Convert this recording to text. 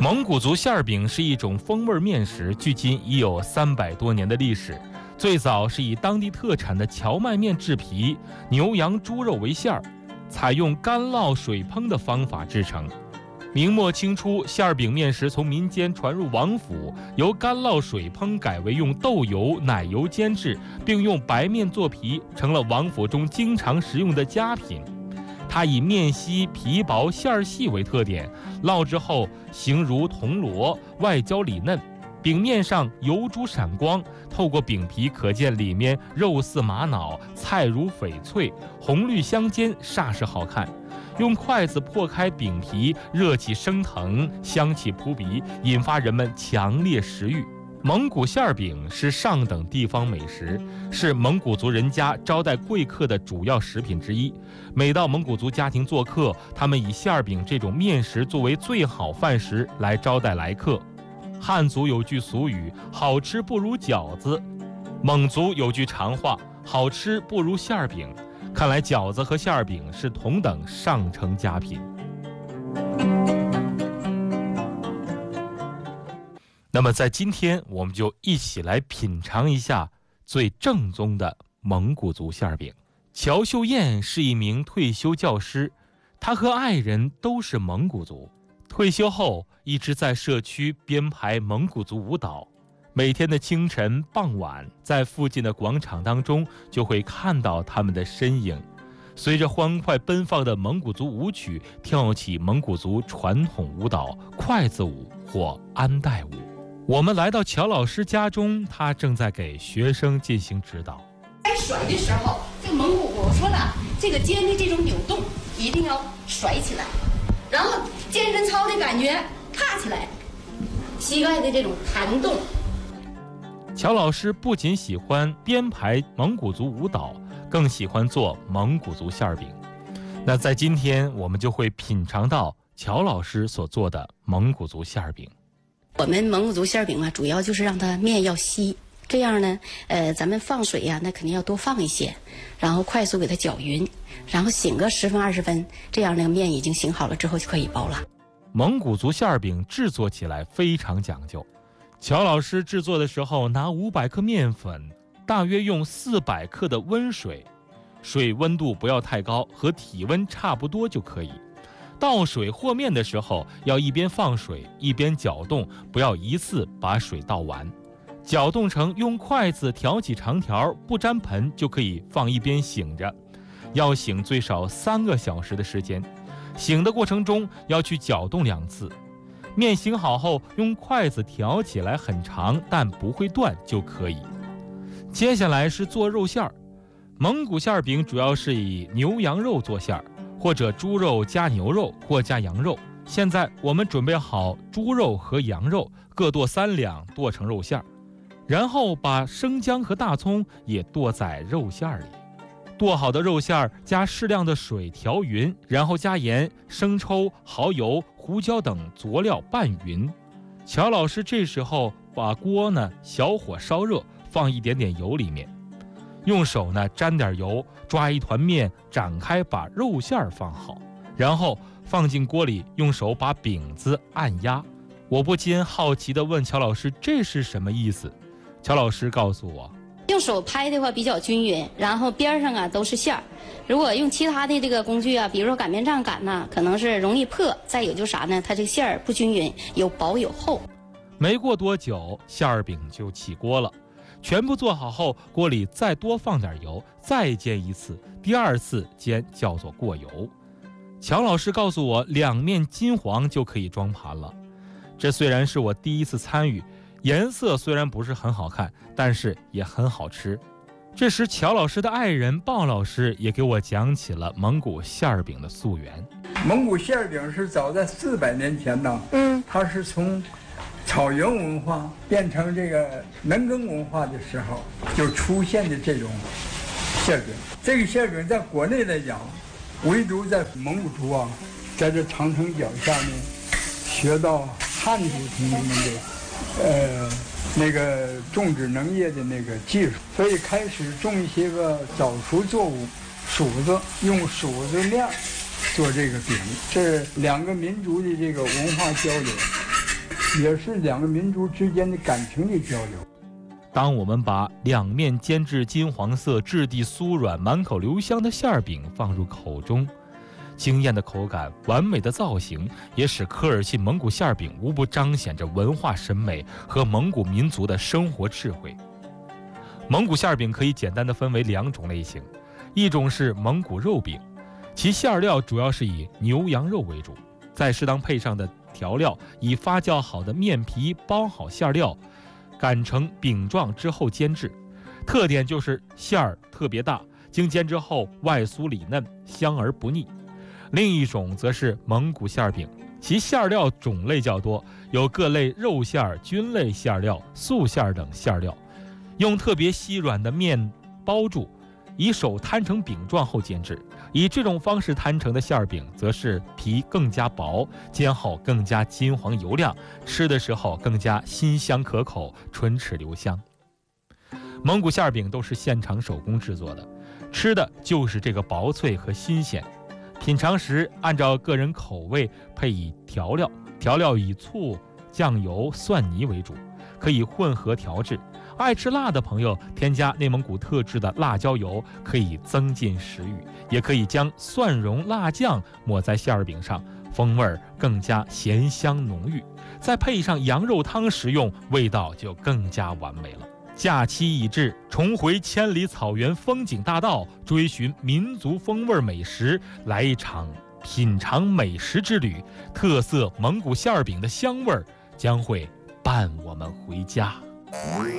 蒙古族馅饼是一种风味面食，距今已有300多年的历史。最早是以当地特产的荞麦面制皮，牛羊猪肉为馅儿，采用干烙水烹的方法制成。明末清初，馅饼面食从民间传入王府，由干烙水烹改为用豆油、奶油煎制，并用白面做皮，成了王府中经常食用的佳品。它以面稀、皮薄、馅儿细为特点，烙制后形如铜锣，外焦里嫩。饼面上油珠闪光，透过饼皮可见里面肉似玛瑙，菜如翡翠，红绿相间，煞是好看。用筷子破开饼皮，热气升腾，香气扑鼻，引发人们强烈食欲。蒙古馅饼是上等地方美食，是蒙古族人家招待贵客的主要食品之一。每到蒙古族家庭做客，他们以馅饼这种面食作为最好饭食来招待来客。汉族有句俗语，好吃不如饺子；蒙族有句常话，好吃不如馅饼。看来饺子和馅饼是同等上乘佳品。那么在今天，我们就一起来品尝一下最正宗的蒙古族馅饼。乔秀燕是一名退休教师，她和爱人都是蒙古族。退休后一直在社区编排蒙古族舞蹈，每天的清晨傍晚，在附近的广场当中就会看到他们的身影，随着欢快奔放的蒙古族舞曲跳起蒙古族传统舞蹈筷子舞或安带舞。我们来到乔老师家中，他正在给学生进行指导。 在甩的时候，这个蒙古我说了，这个肩的这种扭动一定要甩起来，然后健身操的感觉踏起来，膝盖的这种弹动。 乔老师不仅喜欢编排蒙古族舞蹈，更喜欢做蒙古族馅饼。那在今天，我们就会品尝到乔老师所做的蒙古族馅饼。 我们蒙古族馅饼啊，主要就是让它面要稀，这样呢，咱们放水呀，那肯定要多放一些，然后快速给它搅匀，然后醒个10分20分，这样那个面已经醒好了之后就可以包了。 蒙古族馅饼制作起来非常讲究，乔老师制作的时候拿500克面粉，大约用400克的温水，水温度不要太高，和体温差不多就可以。倒水和面的时候要一边放水一边搅动，不要一次把水倒完。搅动成用筷子挑起长条，不沾盆就可以放一边醒着，要醒最少3个小时的时间。醒的过程中要去搅动2次。面醒好后，用筷子挑起来很长但不会断就可以。接下来是做肉馅儿。蒙古馅饼主要是以牛羊肉做馅儿，或者猪肉加牛肉或加羊肉。现在我们准备好猪肉和羊肉，各剁3两，剁成肉馅儿，然后把生姜和大葱也剁在肉馅儿里。剁好的肉馅儿加适量的水调匀，然后加盐、生抽、蚝油、胡椒等佐料拌匀。乔老师这时候把锅呢小火烧热，放一点点油里面，用手呢沾点油，抓一团面，展开把肉馅儿放好，然后放进锅里，用手把饼子按压。我不禁好奇地问乔老师，这是什么意思？乔老师告诉我， 用手拍的话比较均匀，然后边上啊都是馅儿。如果用其他的这个工具啊，比如说擀面杖擀呢，可能是容易破。再有就是啥呢？它这个馅儿不均匀，有薄有厚。 没过多久，馅儿饼就起锅了。全部做好后，锅里再多放点油，再煎一次。第2次煎叫做过油。乔老师告诉我，2面金黄就可以装盘了。这虽然是我第一次参与，颜色虽然不是很好看，但是也很好吃。这时乔老师的爱人鲍老师也给我讲起了蒙古馅饼的溯源。 蒙古馅饼是早在400年前呢，它是从草原文化变成这个农耕文化的时候就出现的这种馅饼。这个馅饼在国内来讲，唯独在蒙古族啊，在这长城脚下呢，学到汉族同志们的那个种植农业的那个技术，所以开始种一些个早熟作物，黍子，用黍子面做这个饼。这2个民族的这个文化交流， 也是两个民族之间的感情的交流。 当我们把两面煎至金黄色、质地酥软、满口留香的馅饼放入口中，惊艳的口感、完美的造型，也使科尔沁蒙古馅饼无不彰显着文化审美和蒙古民族的生活智慧。蒙古馅饼可以简单地分为2种类型，一种是蒙古肉饼，其馅料主要是以牛羊肉为主，再适当配上的调料，以发酵好的面皮包好馅料，擀成饼状之后煎制，特点就是馅儿特别大，经煎之后外酥里嫩，香而不腻。另一种则是蒙古馅饼，其馅料种类较多，有各类肉馅、菌类馅料、素馅等馅料，用特别稀软的面包住，以手摊成饼状后煎制。以这种方式摊成的馅饼，则是皮更加薄，煎后更加金黄油亮，吃的时候更加辛香可口，唇齿留香。蒙古馅饼都是现场手工制作的，吃的就是这个薄脆和新鲜。品尝时按照个人口味配以调料，调料以醋、酱油、蒜泥为主，可以混合调制。爱吃辣的朋友添加内蒙古特制的辣椒油，可以增进食欲，也可以将蒜蓉辣酱抹在馅饼上，风味更加咸香浓郁，再配上羊肉汤食用，味道就更加完美了。假期已至，重回千里草原风景大道，追寻民族风味美食，来一场品尝美食之旅。特色蒙古馅饼的香味将会伴我们回家。